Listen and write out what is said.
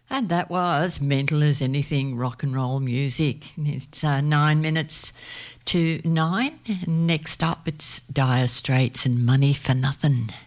And that was Mental as Anything rock and roll music. It's 9 minutes to 9. Next up, it's Dire Straits and Money for Nothing.